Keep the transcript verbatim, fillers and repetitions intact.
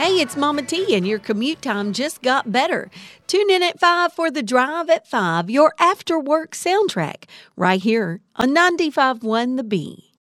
Hey, it's Mama T, and your commute time just got better. Tune in at five for The Drive at five, your after-work soundtrack, right here on ninety-five point one The Bee.